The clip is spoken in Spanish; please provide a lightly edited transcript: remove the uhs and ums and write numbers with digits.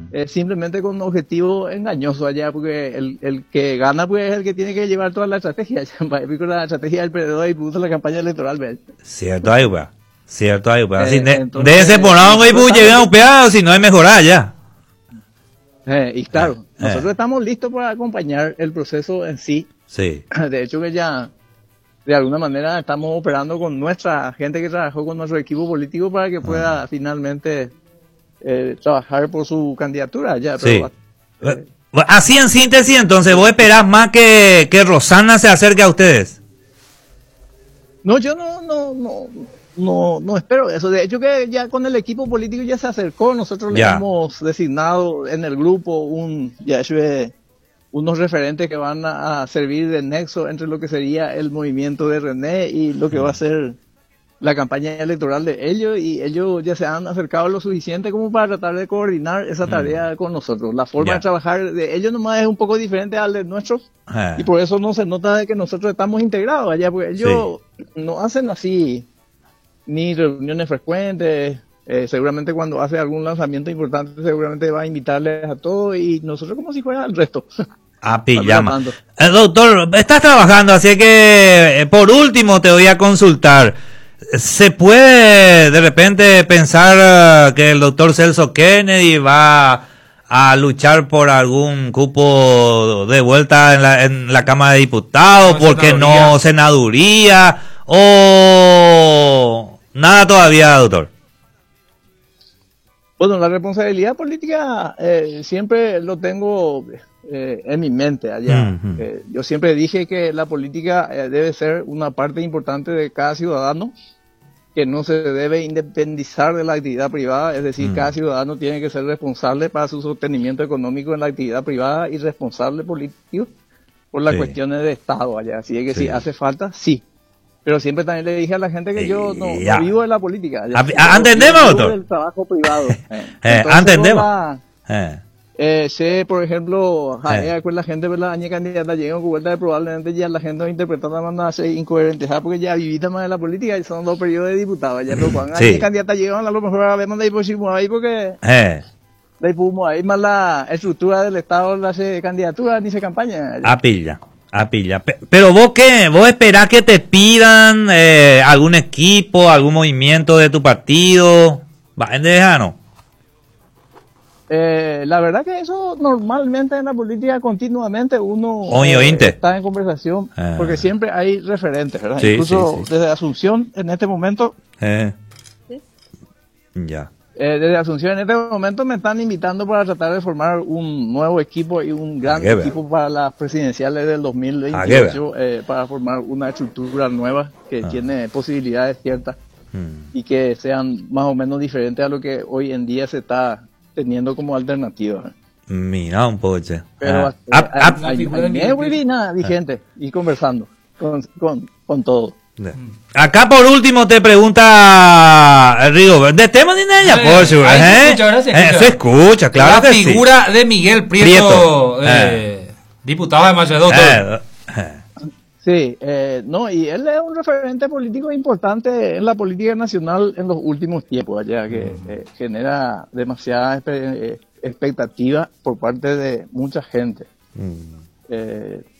simplemente con un objetivo engañoso allá, porque el que gana pues es el que tiene que llevar toda la estrategia. La estrategia del perdedor y puso la campaña electoral, ¿ves? Cierto, ahí va. Cierto, ahí va. Entonces, de ese por ahí pues llegar un pedazo, si no es mejorar ya. Y claro, nosotros estamos listos para acompañar el proceso en sí. Sí. De hecho que ya de alguna manera estamos operando con nuestra gente que trabajó con nuestro equipo político para que pueda finalmente trabajar por su candidatura ya. Pero, sí. Así en síntesis, entonces, ¿vos esperás más que Rosana se acerque a ustedes? No, yo no espero eso. De hecho que ya con el equipo político ya se acercó, nosotros le hemos designado en el grupo unos referentes que van a servir de nexo entre lo que sería el movimiento de René y lo que va a ser la campaña electoral de ellos, y ellos ya se han acercado lo suficiente como para tratar de coordinar esa tarea con nosotros. La forma de trabajar de ellos nomás es un poco diferente al de nuestros, y por eso no se nota de que nosotros estamos integrados allá, porque ellos no hacen así ni reuniones frecuentes. Seguramente cuando hace algún lanzamiento importante seguramente va a invitarles a todos, y nosotros como si fuera el resto. Pijama. Doctor, estás trabajando, así que por último te voy a consultar. ¿Se puede de repente pensar que el doctor Celso Kennedy va a luchar por algún cupo de vuelta en la Cámara de Diputados? ¿Porque no senaduría? ¿O nada todavía, doctor? Bueno, la responsabilidad política siempre lo tengo en mi mente allá. Yo siempre dije que la política debe ser una parte importante de cada ciudadano, que no se debe independizar de la actividad privada, es decir, cada ciudadano tiene que ser responsable para su sostenimiento económico en la actividad privada y responsable político por las cuestiones de Estado allá. Así es que si hace falta, sí. Pero siempre también le dije a la gente que yo no vivo de la política. ¿Entendemos, doctor? Del trabajo privado. ¿Entendemos? Sé, por ejemplo, con la gente, la año candidata llega con vuelta de probablemente ya la gente va a interpretar de manera incoherente, ¿sabes? Porque ya vivita más de la política y son 2 periodos de diputados. Ya, pero cuando año candidata llegan, a lo mejor a ver más de ahí porque de ahí más la estructura del Estado no hace candidatura ni se campaña. A pilla. Pero vos qué, vos esperás que te pidan algún equipo, algún movimiento de tu partido, va en dejano. La verdad que eso normalmente en la política continuamente uno está en conversación, porque siempre hay referentes, ¿verdad? Incluso desde Asunción en este momento. Desde Asunción en este momento me están invitando para tratar de formar un nuevo equipo y un gran equipo para las presidenciales del 2028, para formar una estructura nueva que tiene posibilidades ciertas y que sean más o menos diferentes a lo que hoy en día se está teniendo como alternativa. Mira un poco, che. Pero vigente y conversando con todo. Acá por último te pregunta Rigo, de tema de ella, por su, se escucha, claro que sí. La figura de Miguel Prieto, diputado de Macedonio. Sí, y él es un referente político importante en la política nacional en los últimos tiempos, allá que genera demasiada expectativa por parte de mucha gente.